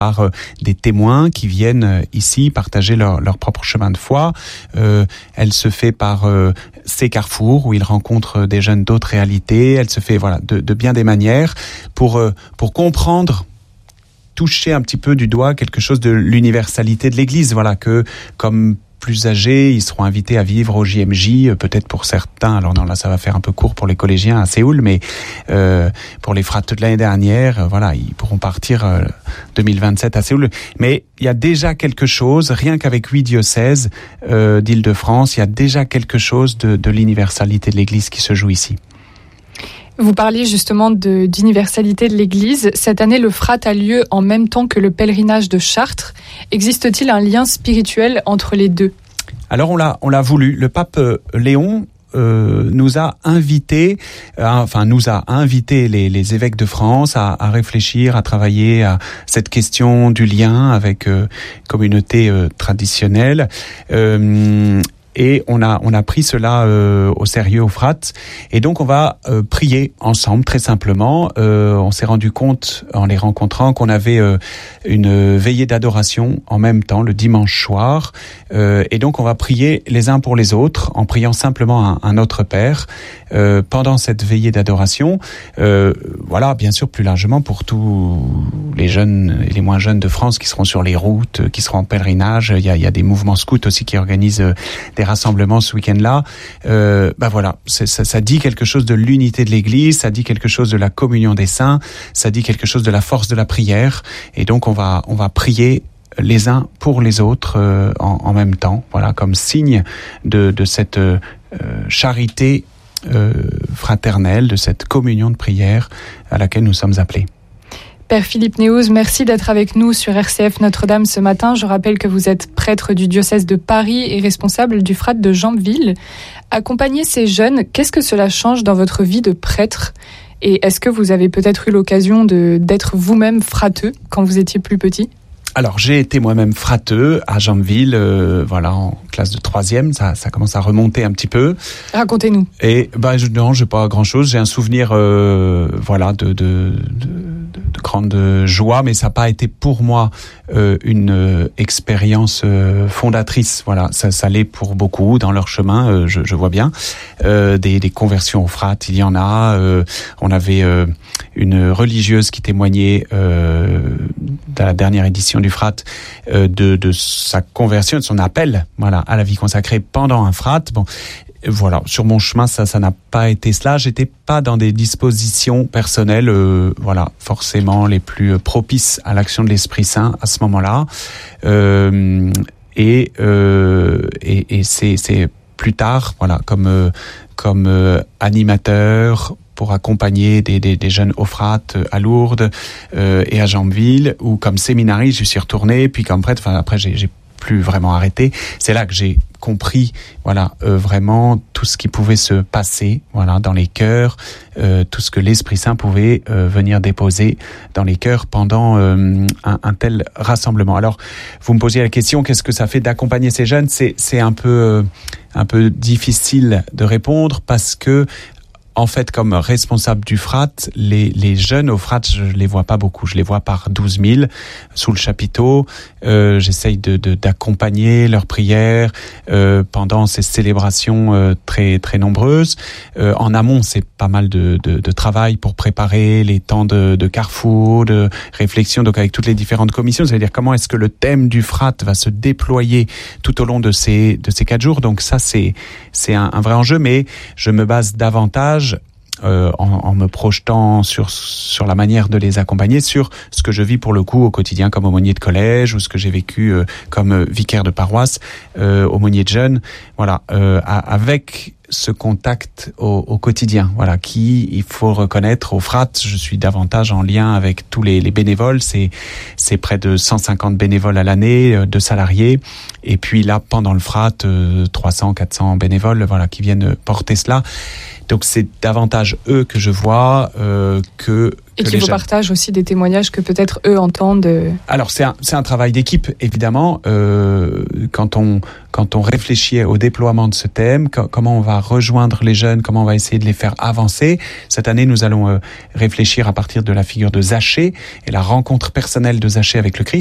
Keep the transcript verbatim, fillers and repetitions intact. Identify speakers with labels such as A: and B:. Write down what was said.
A: par euh, des témoins qui viennent euh, ici partager leur, leur propre chemin de foi. Euh, elle se fait par euh, ces carrefours où ils rencontrent des jeunes d'autres réalités. Elle se fait voilà de, de bien des manières pour euh, pour comprendre, toucher un petit peu du doigt quelque chose de l'universalité de l'Église. Voilà que comme plus âgés, ils seront invités à vivre au J M J, peut-être pour certains. Alors non, là, ça va faire un peu court pour les collégiens à Séoul, mais euh, pour les frates de l'année dernière, euh, voilà, ils pourront partir euh, deux mille vingt-sept à Séoul. Mais il y a déjà quelque chose, rien qu'avec huit diocèses euh, d'Île-de-France, il y a déjà quelque chose de, de l'universalité de l'Église qui se joue ici.
B: Vous parliez justement de, d'universalité de l'Église. Cette année, le Frat a lieu en même temps que le pèlerinage de Chartres. Existe-t-il un lien spirituel entre les deux ?
A: Alors on l'a, on l'a voulu. Le pape Léon euh, nous a invités, euh, enfin nous a invité les, les évêques de France à, à réfléchir, à travailler à cette question du lien avec euh, communauté euh, traditionnelle. Euh, Et on a on a pris cela euh, au sérieux au Frat, et donc on va euh, prier ensemble très simplement. Euh, on s'est rendu compte en les rencontrant qu'on avait euh, une veillée d'adoration en même temps le dimanche soir, euh, et donc on va prier les uns pour les autres en priant simplement un, un Notre Père euh, pendant cette veillée d'adoration. Euh, voilà, bien sûr plus largement pour tous les jeunes et les moins jeunes de France qui seront sur les routes, qui seront en pèlerinage. Il y a il y a des mouvements scouts aussi qui organisent euh, des rassemblements ce week-end-là. Euh, ben voilà, c'est, ça, ça dit quelque chose de l'unité de l'Église, ça dit quelque chose de la communion des saints, ça dit quelque chose de la force de la prière. Et donc on va on va prier les uns pour les autres euh, en, en même temps. Voilà, comme signe de de cette euh, charité euh, fraternelle, de cette communion de prière à laquelle nous sommes appelés.
B: Père Philippe Néouz, merci d'être avec nous sur R C F Notre-Dame ce matin. Je rappelle que vous êtes prêtre du diocèse de Paris et responsable du Frat de Jambeville. Accompagner ces jeunes, qu'est-ce que cela change dans votre vie de prêtre ? Et est-ce que vous avez peut-être eu l'occasion de, d'être vous-même frateux quand vous étiez plus petit ?
A: Alors, j'ai été moi-même frateux à Jambeville, euh, voilà, en classe de troisième, ça, ça commence à remonter un petit peu.
B: Racontez-nous.
A: Et, bah, je, non, j'ai pas grand-chose, j'ai un souvenir, euh, voilà, de, de, de, de grande joie, mais ça n'a pas été pour moi euh, une euh, expérience euh, fondatrice, voilà, ça, ça l'est pour beaucoup dans leur chemin, euh, je, je vois bien. Euh, des, des conversions au Frat, il y en a, euh, on avait euh, une religieuse qui témoignait euh, dans la dernière édition du Frat euh, de, de sa conversion, de son appel, voilà, à la vie consacrée pendant un Frat. Bon, voilà, sur mon chemin, ça, ça n'a pas été cela. J'étais pas dans des dispositions personnelles, euh, voilà, forcément les plus propices à l'action de l'Esprit Saint à ce moment-là. Euh, et, euh, et et c'est c'est plus tard, voilà, comme euh, comme euh, animateur pour accompagner des, des, des jeunes au Frat à Lourdes euh, et à Jambeville, ou comme séminariste, je suis retourné, puis comme prêtre, enfin après j'ai, j'ai plus vraiment arrêté. C'est là que j'ai compris, voilà, euh, vraiment tout ce qui pouvait se passer, voilà, dans les cœurs, euh, tout ce que l'Esprit Saint pouvait euh, venir déposer dans les cœurs pendant euh, un, un tel rassemblement. Alors, vous me posiez la question, qu'est-ce que ça fait d'accompagner ces jeunes ? C'est, c'est un peu, euh, un peu difficile de répondre parce que en fait, comme responsable du Frat, les, les jeunes au Frat, je les vois pas beaucoup. Je les vois par douze mille sous le chapiteau. Euh, j'essaye de, de, d'accompagner leurs prières euh, pendant ces célébrations euh, très, très nombreuses. Euh, en amont, c'est pas mal de, de, de travail pour préparer les temps de, de carrefour, de réflexion, donc avec toutes les différentes commissions. C'est-à-dire comment est-ce que le thème du Frat va se déployer tout au long de ces, de ces quatre jours. Donc ça, c'est, c'est un, un vrai enjeu, mais je me base davantage Euh, en, en me projetant sur sur la manière de les accompagner, sur ce que je vis pour le coup au quotidien comme aumônier de collège, ou ce que j'ai vécu euh, comme euh, vicaire de paroisse, euh, aumônier de jeunes, voilà, euh, à, avec ce contact au, au quotidien, voilà, qui, il faut reconnaître, au Frat, je suis davantage en lien avec tous les, les bénévoles, c'est c'est près de cent cinquante bénévoles à l'année, euh, de salariés, et puis là, pendant le Frat, euh, trois cents, quatre cents bénévoles, voilà, qui viennent porter cela. Donc c'est davantage eux que je vois euh, que
B: Et qui vous partagent aussi des témoignages que peut-être eux entendent.
A: Alors c'est un, c'est un travail d'équipe, évidemment. Euh, quand on quand on réfléchit au déploiement de ce thème, co- comment on va rejoindre les jeunes, comment on va essayer de les faire avancer. Cette année, nous allons euh, réfléchir à partir de la figure de Zachée et la rencontre personnelle de Zachée avec le Christ.